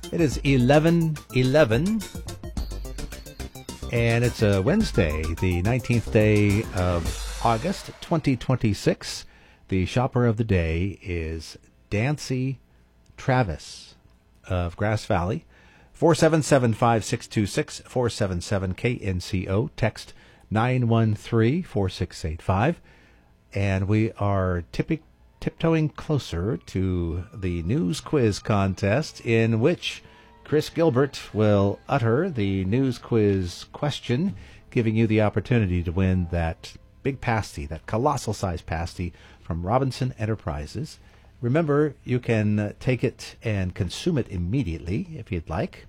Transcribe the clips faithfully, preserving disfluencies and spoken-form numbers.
It is eleven eleven, and it's a Wednesday, the nineteenth day of August, twenty twenty-six. The shopper of the day is Dancy Travis of Grass Valley. four seven seven, five six two six, four seven seven K N C O. Text nine one three, four six eight five. And we are tipping tiptoeing closer to the news quiz contest, in which Chris Gilbert will utter the news quiz question, giving you the opportunity to win that big pasty, that colossal size pasty from Robinson Enterprises. Remember, you can uh, take it and consume it immediately if you'd like,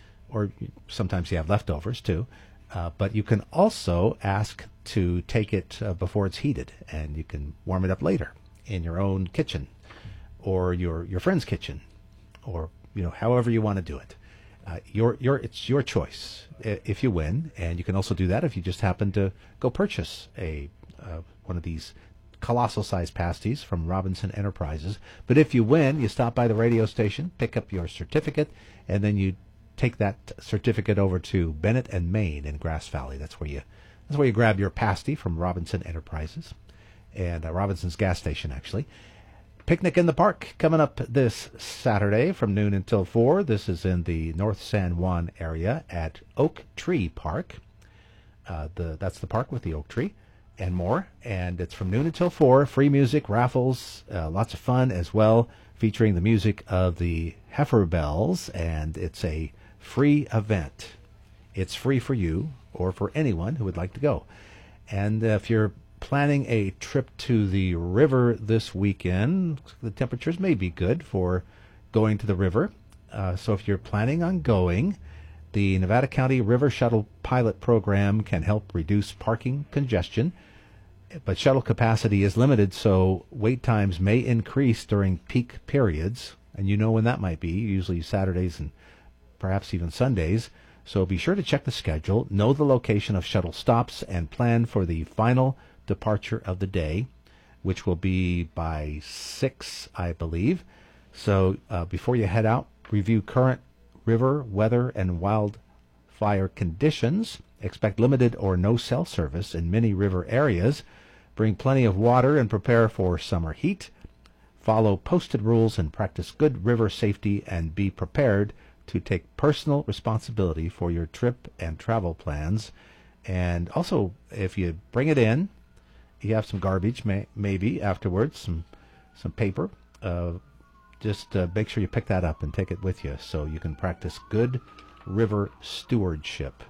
or sometimes you have leftovers too. Uh, but you can also ask to take it uh, before it's heated, and you can warm it up later in your own kitchen or your your friend's kitchen, or you know however you want to do it. Uh, your your it's your choice if you win, and you can also do that if you just happen to go purchase a uh, one of these colossal size pasties from Robinson Enterprises. But if you win, you stop by the radio station, pick up your certificate, and then you take that certificate over to Bennett and Main in Grass Valley. That's where you that's where you grab your pasty from Robinson Enterprises. And uh, Robinson's gas station, actually. Picnic in the Park coming up this Saturday from noon until four. This is in the North San Juan area at Oak Tree Park. Uh, the That's the park with the oak tree and more. And it's from noon until four. Free music, raffles, uh, lots of fun as well, featuring the music of the Heifer Bells. And it's a free event. It's free for you or for anyone who would like to go. And uh, if you're planning a trip to the river this weekend, the temperatures may be good for going to the river. Uh, so if you're planning on going, the Nevada County River Shuttle Pilot Program can help reduce parking congestion. But shuttle capacity is limited, so wait times may increase during peak periods. And you know when that might be, usually Saturdays and perhaps even Sundays. So be sure to check the schedule, know the location of shuttle stops, and plan for the final departure of the day, which will be by six, I believe. So uh, before you head out, review current river, weather, and wildfire conditions. Expect limited or no cell service in many river areas. Bring plenty of water and prepare for summer heat. Follow posted rules and practice good river safety, and be prepared to take personal responsibility for your trip and travel plans. And also, if you bring it in, you have some garbage, may, maybe afterwards, some some paper. Uh, just uh, make sure you pick that up and take it with you, so you can practice good river stewardship.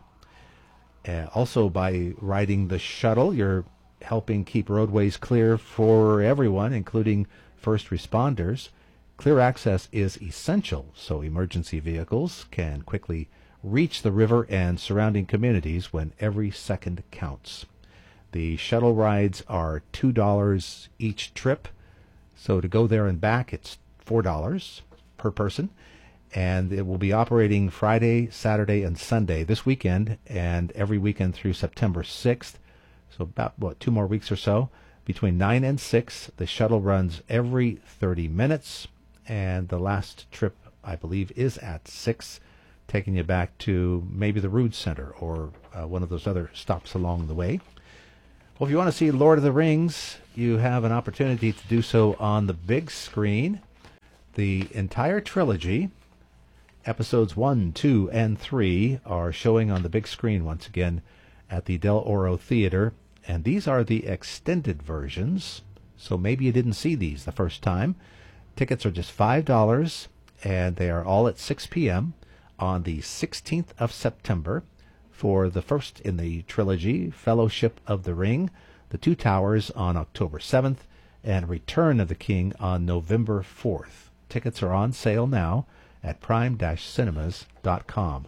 Uh, also, by riding the shuttle, you're helping keep roadways clear for everyone, including first responders. Clear access is essential, so emergency vehicles can quickly reach the river and surrounding communities when every second counts. The shuttle rides are two dollars each trip, so to go there and back, it's four dollars per person. And it will be operating Friday, Saturday, and Sunday this weekend, and every weekend through September sixth. So about, what, two more weeks or so. Between nine and six, the shuttle runs every thirty minutes, and the last trip, I believe, is at six, taking you back to maybe the Rood Center or uh, one of those other stops along the way. Well, if you want to see Lord of the Rings, you have an opportunity to do so on the big screen. The entire trilogy, episodes one, two, and three, are showing on the big screen once again at the Del Oro Theater. And these are the extended versions, so maybe you didn't see these the first time. Tickets are just five dollars, and they are all at six p.m. on the sixteenth of September. For the first in the trilogy, Fellowship of the Ring, The Two Towers on October seventh, and Return of the King on November fourth. Tickets are on sale now at prime dash cinemas dot com.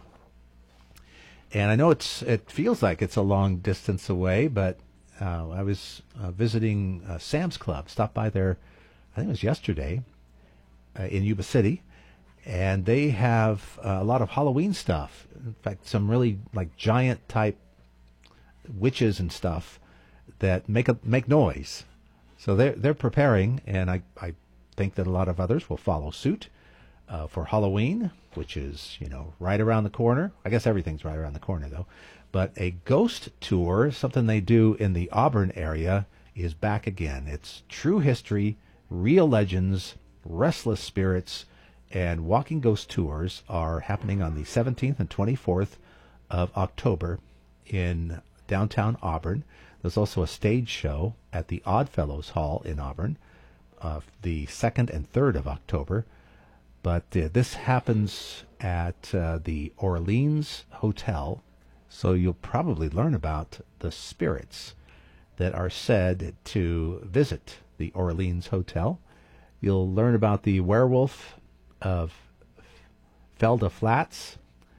And I know it's it feels like it's a long distance away, but uh, I was uh, visiting uh, Sam's Club, stopped by there, I think it was yesterday, uh, in Yuba City. And they have uh, a lot of Halloween stuff. In fact, some really like giant type witches and stuff that make a make noise. So they're they're preparing, and I, I think that a lot of others will follow suit. uh, for Halloween, which is, you know, right around the corner. I guess everything's right around the corner, though. But a ghost tour, something they do in the Auburn area, is back again. It's true history, real legends, restless spirits, and walking ghost tours are happening on the seventeenth and twenty-fourth of October in downtown Auburn. There's also a stage show at the Oddfellows Hall in Auburn, uh, the second and third of October. But uh, this happens at uh, the Orleans Hotel, so you'll probably learn about the spirits that are said to visit the Orleans Hotel. You'll learn about the werewolf of Felda Flats,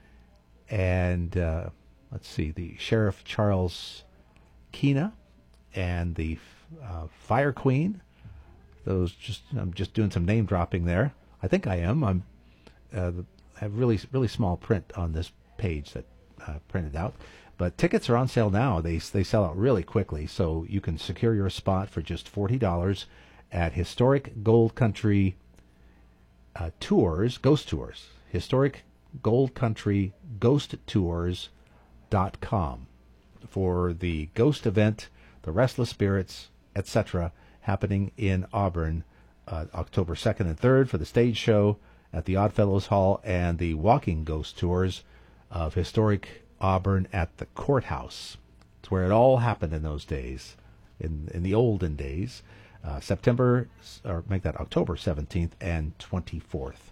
and uh, let's see, the Sheriff Charles Keena, and the uh, Fire Queen. Those just I'm just doing some name dropping there. I think I am. I'm uh, have really really small print on this page that uh, printed out, but tickets are on sale now. They they sell out really quickly, so you can secure your spot for just forty dollars at Historic Gold Country uh, Tours, Ghost Tours, Historic Gold Country Ghost Tours dot com for the ghost event, the Restless Spirits, et cetera, happening in Auburn, uh, October second and third for the stage show at the Oddfellows Hall, and the walking ghost tours of historic Auburn at the courthouse. It's where it all happened in those days, in in the olden days. Uh, September, or make that October seventeenth and twenty-fourth.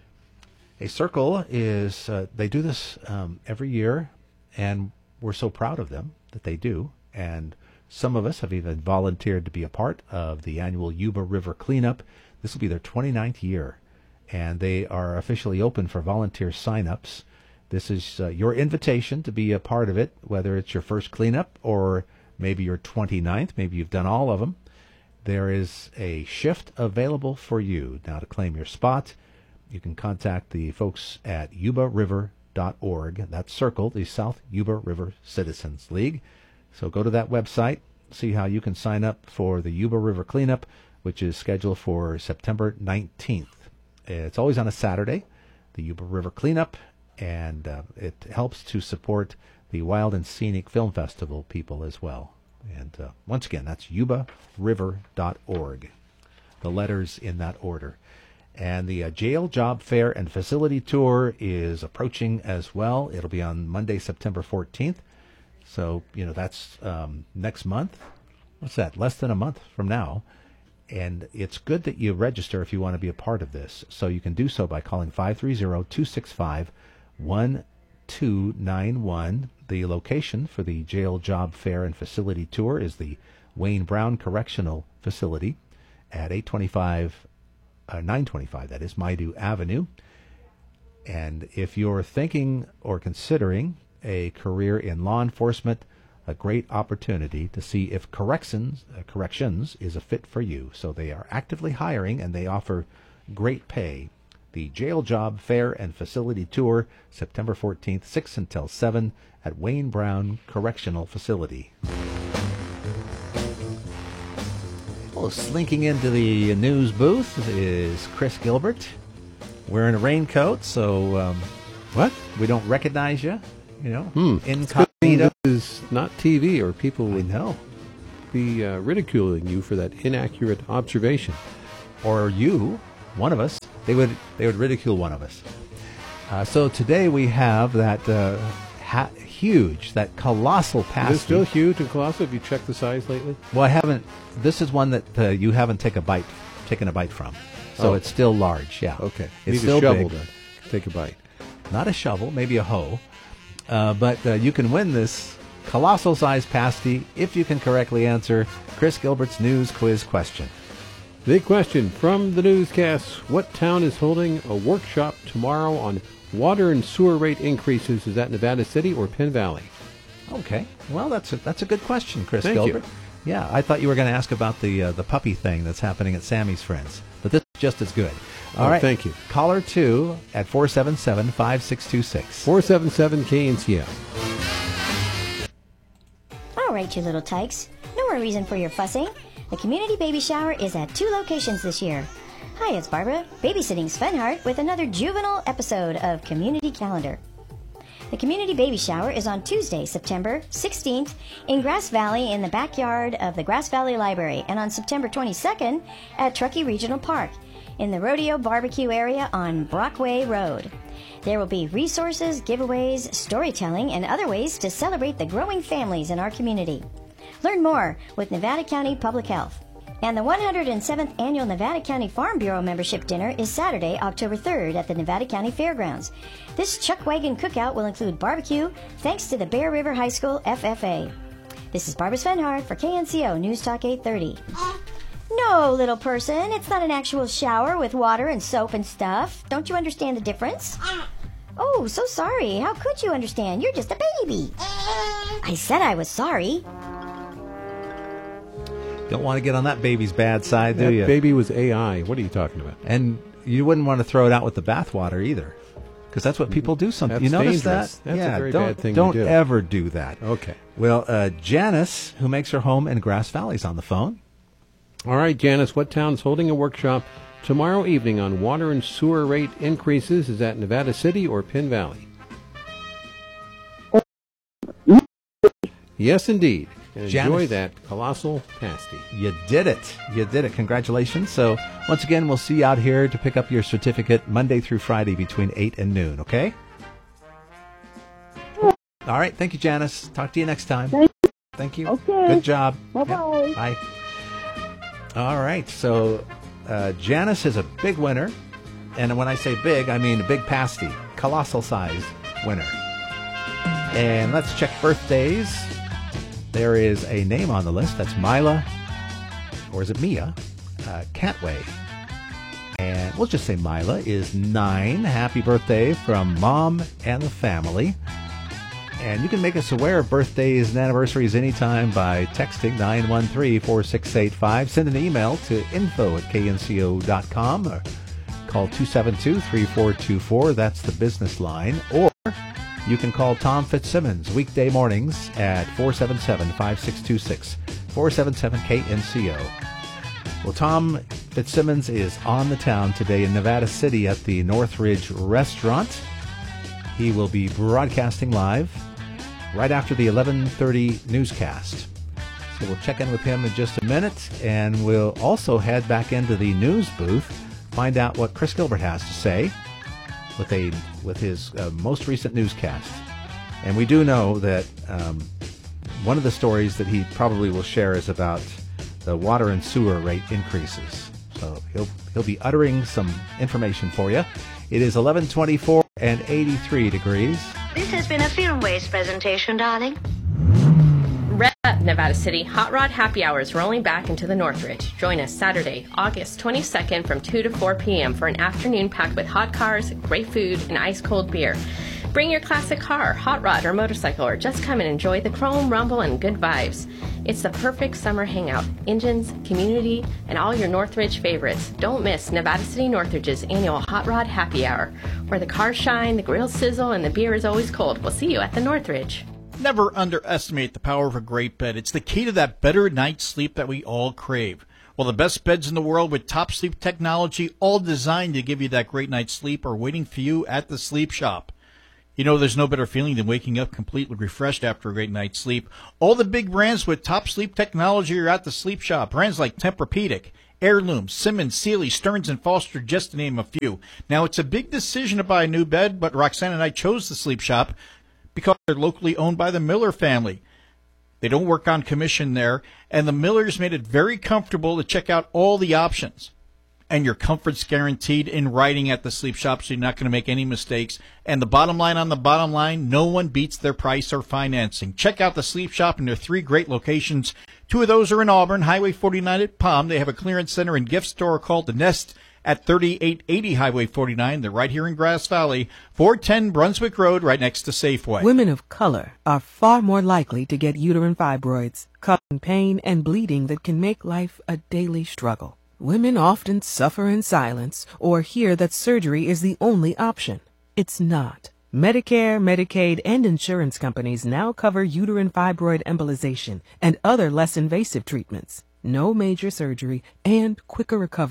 A Circle is, uh, they do this um, every year, and we're so proud of them that they do. And some of us have even volunteered to be a part of the annual Yuba River cleanup. This will be their twenty-ninth year, and they are officially open for volunteer sign-ups. This is uh, your invitation to be a part of it, whether it's your first cleanup or maybe your twenty-ninth. Maybe you've done all of them. There is a shift available for you. Now, to claim your spot, you can contact the folks at yuba river dot org. That's Circle, the South Yuba River Citizens League. So go to that website, see how you can sign up for the Yuba River cleanup, which is scheduled for September nineteenth. It's always on a Saturday, the Yuba River cleanup, and uh, it helps to support the Wild and Scenic Film Festival people as well. And uh, once again, that's yuba river dot org. The letters in that order. And the uh, Jail Job Fair and Facility Tour is approaching as well. It'll be on Monday, September fourteenth. So, you know, that's um, next month. What's that? Less than a month from now. And it's good that you register if you want to be a part of this. So you can do so by calling five three zero, two six five, one two nine one. The location for the Jail Job Fair and Facility Tour is the Wayne Brown Correctional Facility at eight twenty-five, uh, nine twenty-five, that is, Maidu Avenue. And if you're thinking or considering a career in law enforcement, a great opportunity to see if corrections, uh, corrections is a fit for you. So they are actively hiring, and they offer great pay. The Jail Job Fair and Facility Tour, September fourteenth, six until seven at Wayne Brown Correctional Facility. Well, slinking into the news booth is Chris Gilbert, wearing a raincoat, so um, what? We don't recognize you, you know, Hmm. incognito. This is not T V, or people I would know. be uh, ridiculing you for that inaccurate observation. Or you, one of us, they would they would ridicule one of us. Uh, so today we have that uh, ha- huge, that colossal pasty. Is it still huge and colossal? Have you checked the size lately? Well, I haven't. This is one that uh, you haven't take a bite, taken a bite from. So Oh. it's still large. Yeah. Okay. It's Need still a shovel big. to take a bite. Not a shovel, maybe a hoe. Uh, but uh, you can win this colossal size pasty if you can correctly answer Chris Gilbert's news quiz question. Big question from the newscast. What town is holding a workshop tomorrow on water and sewer rate increases? Is that Nevada City or Penn Valley? Okay. Well, that's a, that's a good question, Chris Thank Gilbert. you. Yeah, I thought you were going to ask about the uh, the puppy thing that's happening at Sammy's Friends, but this is just as good. All Oh, right. thank you. Caller two at four seven seven, five six two six. four seven seven K N C L. All right, you little tykes. No more reason for your fussing. The community baby shower is at two locations this year. Hi, it's Barbara, babysitting Svenhart with another juvenile episode of Community Calendar. The Community Baby Shower is on Tuesday, September sixteenth in Grass Valley in the backyard of the Grass Valley Library, and on September twenty-second at Truckee Regional Park in the Rodeo Barbecue area on Brockway Road. There will be resources, giveaways, storytelling, and other ways to celebrate the growing families in our community. Learn more with Nevada County Public Health. And the one hundred seventh Annual Nevada County Farm Bureau Membership Dinner is Saturday, October third at the Nevada County Fairgrounds. This Chuck Wagon cookout will include barbecue thanks to the Bear River High School F F A. This is Barbara Svenhart for K N C O News Talk eight thirty. No, little person, it's not an actual shower with water and soap and stuff. Don't you understand the difference? Oh, so sorry. How could you understand? You're just a baby. I said I was sorry. Don't want to get on that baby's bad side, do That you? baby was A I. What are you talking about? And you wouldn't want to throw it out with the bathwater either, because that's what people do sometimes. That's You notice dangerous. that? That's a yeah, very don't, bad thing to Don't do. ever do that. Okay. Well, uh, Janice, who makes her home in Grass Valley, is on the phone. All right, Janice, what town's holding a workshop tomorrow evening on water and sewer rate increases? Is that Nevada City or Penn Valley? Yes, indeed. And Janice. enjoy that colossal pasty. You did it. You did it. Congratulations. So, once again, we'll see you out here to pick up your certificate Monday through Friday between eight and noon, okay? All right. Thank you, Janice. Talk to you next time. Thank you. Thank you. Okay. Good job. Bye-bye. Yep. Bye. All right. So, uh, Janice is a big winner. And when I say big, I mean a big pasty. Colossal size winner. And let's check birthdays. There is a name on the list. That's Mila, or is it Mia, uh, Catway. And we'll just say Mila is nine. Happy birthday from Mom and the family. And you can make us aware of birthdays and anniversaries anytime by texting nine one three, four six eight five. Send an email to info at k n c o dot com or call two seven two, three four two four. That's the business line. Or you can call Tom Fitzsimmons weekday mornings at four seven seven, five six two six, four seven seven K N C O. Well, Tom Fitzsimmons is on the town today in Nevada City at the Northridge Restaurant. He will be broadcasting live right after the eleven thirty newscast. So we'll check in with him in just a minute, and we'll also head back into the news booth, find out what Chris Gilbert has to say with a with his uh, most recent newscast. And we do know that um, one of the stories that he probably will share is about the water and sewer rate increases. So he'll he'll be uttering some information for you. It is eleven twenty-four and eighty-three degrees. This has been a Film Waste presentation, darling. Red Up, Nevada City Hot Rod Happy Hour is rolling back into the Northridge. Join us Saturday, August twenty-second from two to four p.m. for an afternoon packed with hot cars, great food, and ice-cold beer. Bring your classic car, hot rod, or motorcycle, or just come and enjoy the chrome, rumble, and good vibes. It's the perfect summer hangout. Engines, community, and all your Northridge favorites. Don't miss Nevada City Northridge's annual Hot Rod Happy Hour, where the cars shine, the grills sizzle, and the beer is always cold. We'll see you at the Northridge. Never underestimate the power of a great bed. It's the key to that better night's sleep that we all crave. Well, the best beds in the world with top sleep technology, all designed to give you that great night's sleep, are waiting for you at the Sleep Shop. You know, there's no better feeling than waking up completely refreshed after a great night's sleep. All the big brands with top sleep technology are at the Sleep Shop. Brands like Tempur-Pedic, Heirloom, Simmons, Sealy, Stearns, and Foster, just to name a few. Now, it's a big decision to buy a new bed, but Roxanne and I chose the Sleep Shop because they're locally owned by the Miller family. They don't work on commission there, and the Millers made it very comfortable to check out all the options. And your comfort's guaranteed in writing at the Sleep Shop, so you're not going to make any mistakes. And the bottom line on the bottom line, no one beats their price or financing. Check out the Sleep Shop in their three great locations. Two of those are in Auburn, Highway forty-nine at Palm. They have a clearance center and gift store called The Nest at thirty-eight eighty Highway forty-nine. They're right here in Grass Valley, four ten Brunswick Road, right next to Safeway. Women of color are far more likely to get uterine fibroids, causing pain and bleeding that can make life a daily struggle. Women often suffer in silence or hear that surgery is the only option. It's not. Medicare, Medicaid, and insurance companies now cover uterine fibroid embolization and other less invasive treatments. No major surgery and quicker recovery.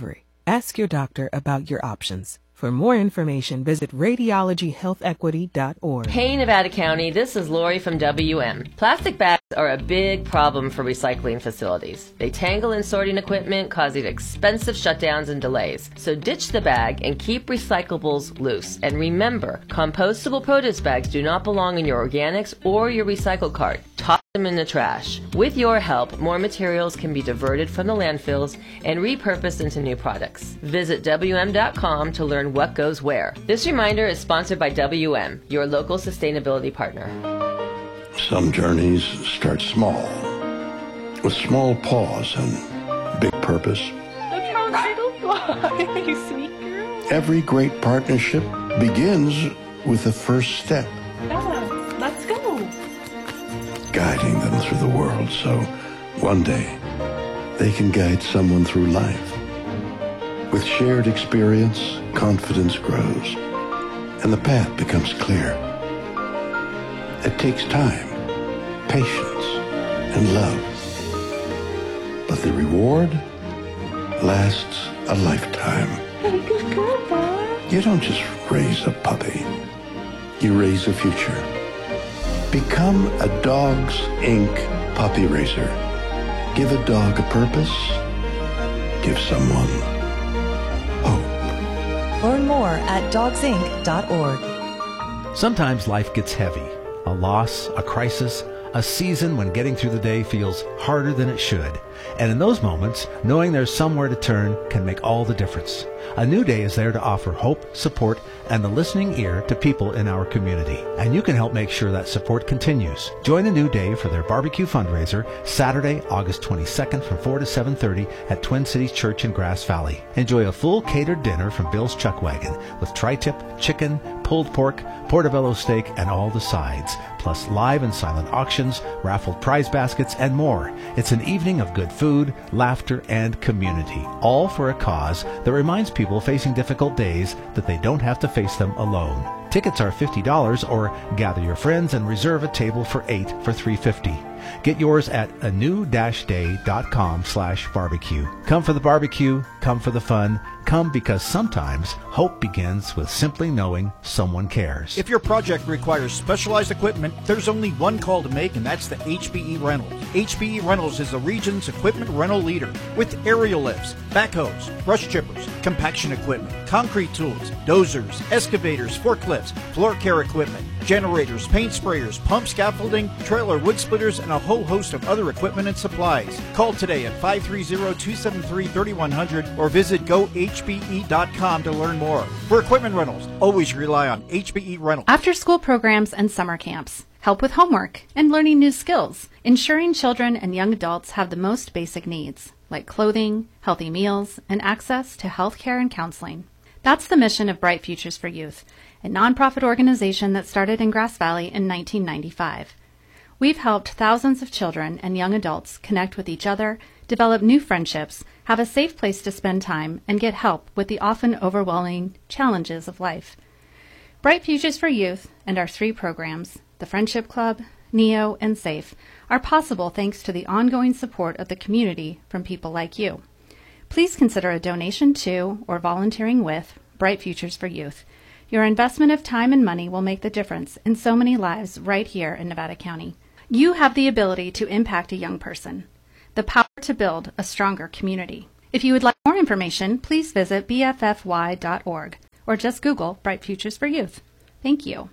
Ask your doctor about your options. For more information, visit radiology health equity dot org. Hey, Nevada County, this is Lori from W M. Plastic bags are a big problem for recycling facilities. They tangle in sorting equipment, causing expensive shutdowns and delays. So ditch the bag and keep recyclables loose. And remember, compostable produce bags do not belong in your organics or your recycle cart. Toss them in the trash. With your help, more materials can be diverted from the landfills and repurposed into new products. Visit W M dot com to learn what goes where. This reminder is sponsored by W M, your local sustainability partner. Some journeys start small, with small pause and big purpose. Look how little fly, you sweet girl. Every great partnership begins with the first step. Bella, let's go. Guiding them through the world so one day they can guide someone through life. With shared experience, confidence grows, and the path becomes clear. It takes time, patience, and love. But the reward lasts a lifetime. Good girl, Bella. You don't just raise a puppy. You raise a future. Become a Dogs Incorporated puppy raiser. Give a dog a purpose. Give someone hope. Learn more at dogs inc dot org. Sometimes life gets heavy. A loss, a crisis, a season when getting through the day feels harder than it should. And in those moments, knowing there's somewhere to turn can make all the difference. A New Day is there to offer hope, support, and the listening ear to people in our community. And you can help make sure that support continues. Join A New Day for their barbecue fundraiser Saturday, August twenty-second from four to seven thirty at Twin Cities Church in Grass Valley. Enjoy a full catered dinner from Bill's Chuck Wagon with tri-tip, chicken, pulled pork, portobello steak, and all the sides, plus live and silent auctions, raffled prize baskets, and more. It's an evening of good food, laughter, and community, all for a cause that reminds people facing difficult days that they don't have to face them alone. Tickets are fifty dollars, or gather your friends and reserve a table for eight for three hundred fifty dollars. Get yours at a new dash day dot com slash barbecue. Come for the barbecue, come for the fun, come because sometimes hope begins with simply knowing someone cares. If your project requires specialized equipment, there's only one call to make, and that's the H B E Rentals. H B E Rentals is the region's equipment rental leader with aerial lifts, backhoes, brush chippers, compaction equipment, concrete tools, dozers, excavators, forklifts, floor care equipment, generators, paint sprayers, pump scaffolding, trailer wood splitters, and a whole host of other equipment and supplies. Call today at five three zero, two seven three, three one zero zero or visit go h b e dot com to learn more. For equipment rentals, always rely on H B E Rentals. After school programs and summer camps, help with homework and learning new skills, ensuring children and young adults have the most basic needs, like clothing, healthy meals, and access to health care and counseling. That's the mission of Bright Futures for Youth, a nonprofit organization that started in Grass Valley in nineteen ninety-five. We've helped thousands of children and young adults connect with each other, develop new friendships, have a safe place to spend time, and get help with the often overwhelming challenges of life. Bright Futures for Youth and our three programs, the Friendship Club, NEO, and SAFE, are possible thanks to the ongoing support of the community from people like you. Please consider a donation to or volunteering with Bright Futures for Youth. Your investment of time and money will make the difference in so many lives right here in Nevada County. You have the ability to impact a young person, the power to build a stronger community. If you would like more information, please visit b f f y dot org or just Google Bright Futures for Youth. Thank you.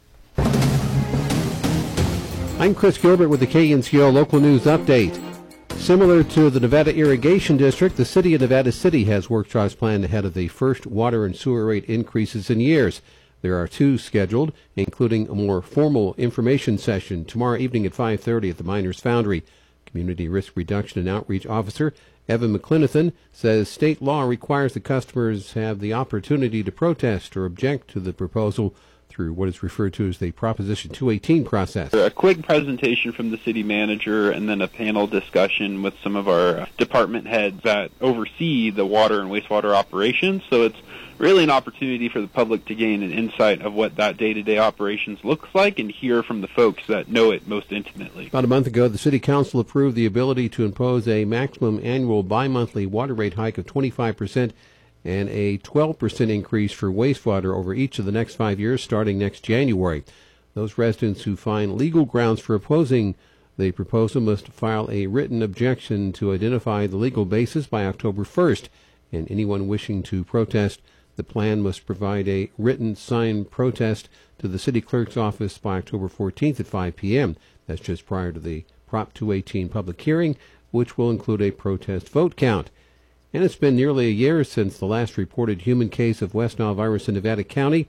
I'm Chris Gilbert with the K N C O Local News Update. Similar to the Nevada Irrigation District, the City of Nevada City has workshops planned ahead of the first water and sewer rate increases in years. There are two scheduled, including a more formal information session tomorrow evening at five thirty at the Miners Foundry. Community Risk Reduction and Outreach Officer Evan McClinathan says state law requires the customers have the opportunity to protest or object to the proposal through what is referred to as the Proposition two eighteen process. A quick presentation from the city manager and then a panel discussion with some of our department heads that oversee the water and wastewater operations. So it's really an opportunity for the public to gain an insight of what that day-to-day operations looks like and hear from the folks that know it most intimately. About a month ago, the City Council approved the ability to impose a maximum annual bi-monthly water rate hike of twenty-five percent and a twelve percent increase for wastewater over each of the next five years starting next January. Those residents who find legal grounds for opposing the proposal must file a written objection to identify the legal basis by October first, and anyone wishing to protest the plan must provide a written signed protest to the city clerk's office by October fourteenth at five p.m. That's just prior to the Prop two eighteen public hearing, which will include a protest vote count. And it's been nearly a year since the last reported human case of West Nile virus in Nevada County,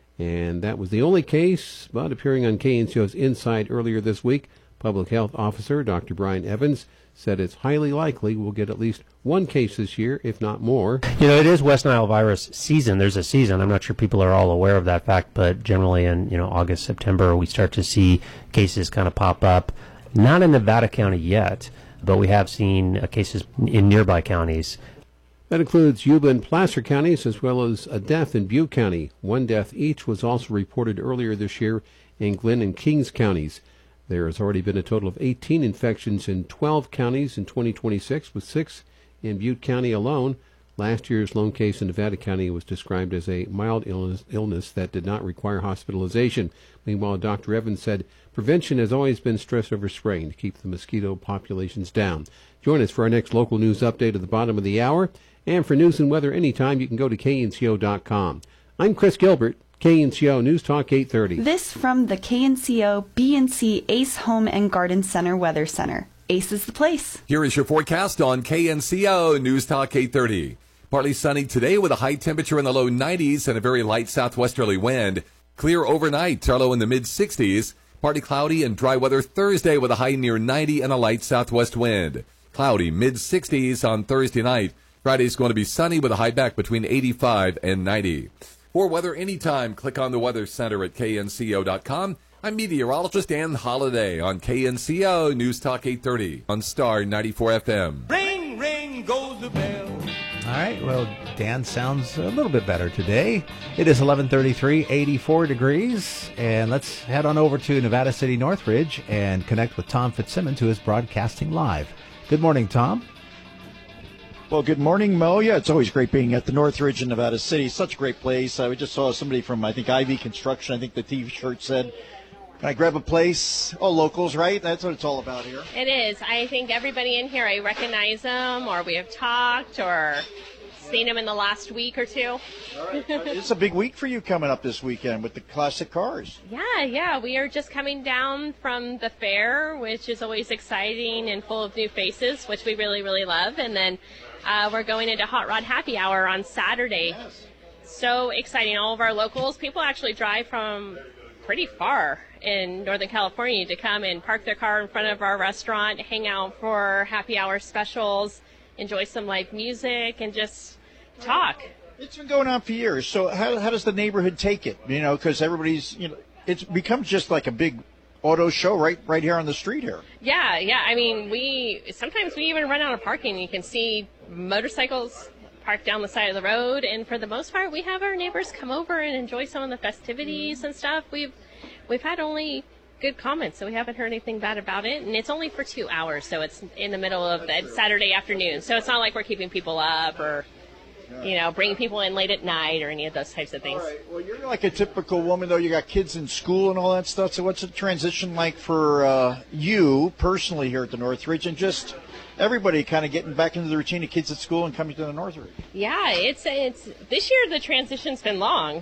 and that was the only case, but appearing on K N C O's Inside earlier this week, Public Health Officer Doctor Brian Evans said it's highly likely we'll get at least one case this year, if not more. You know, it is West Nile virus season. There's a season. I'm not sure people are all aware of that fact, but generally in, you know, August, September, we start to see cases kind of pop up. Not in Nevada County yet, but we have seen uh, cases in nearby counties. That includes Yuba and Placer counties, as well as a death in Butte County. One death each was also reported earlier this year in Glenn and Kings counties. There has already been a total of eighteen infections in twelve counties in twenty twenty-six, with six in Butte County alone. Last year's lone case in Nevada County was described as a mild illness, illness that did not require hospitalization. Meanwhile, Doctor Evans said prevention has always been stress over spraying to keep the mosquito populations down. Join us for our next local news update at the bottom of the hour. And for news and weather anytime, you can go to K N C O dot com. I'm Chris Gilbert, K N C O News Talk eight thirty. This from the K N C O B and C Ace Home and Garden Center Weather Center. Ace is the place. Here is your forecast on K N C O News Talk eight thirty. Partly sunny today with a high temperature in the low nineties and a very light southwesterly wind. Clear overnight, our low in the mid sixties. Partly cloudy and dry weather Thursday with a high near ninety and a light southwest wind. Cloudy mid sixties on Thursday night. Friday's going to be sunny with a high back between eighty-five and ninety. For weather anytime, click on the Weather Center at K N C O dot com. I'm meteorologist Dan Holliday on K N C O News Talk eight thirty on Star ninety-four F M. Ring, ring goes the bell. All right, well, Dan sounds a little bit better today. It is eleven thirty-three, eighty-four degrees, and let's head on over to Nevada City Northridge and connect with Tom Fitzsimmons, who is broadcasting live. Good morning, Tom. Well, good morning, Mo. Yeah, it's always great being at the Northridge in Nevada City. Such a great place. Uh, we just saw somebody from, I think, Ivy Construction. I think the T-shirt said, can I grab a place? Oh, locals, right? That's what it's all about here. It is. I think everybody in here, I recognize them, or we have talked, or seen them in the last week or two. All right. It's a big week for you coming up this weekend with the classic cars. Yeah, yeah. We are just coming down from the fair, which is always exciting and full of new faces, which we really, really love. And then uh, we're going into Hot Rod Happy Hour on Saturday. Yes. So exciting. All of our locals, people actually drive from pretty far in Northern California to come and park their car in front of our restaurant, hang out for happy hour specials, enjoy some live music, and just talk. It's been going on for years. So how how does the neighborhood take it? You know, because everybody's, you know, it's becomes just like a big auto show right right here on the street here. Yeah, yeah. I mean, we sometimes we even run out of parking. You can see motorcycles parked down the side of the road, and for the most part, we have our neighbors come over and enjoy some of the festivities and stuff. We've we've had only good comments, so we haven't heard anything bad about it. And it's only for two hours, so it's in the middle of the Saturday afternoon. So it's not like we're keeping people up or, you know, bringing people in late at night or any of those types of things. All right. Well, you're like a typical woman, though. You got kids in school and all that stuff. So what's the transition like for uh, you personally here at the Northridge, and just everybody kind of getting back into the routine of kids at school and coming to the Northridge? Yeah, it's it's this year the transition's been long.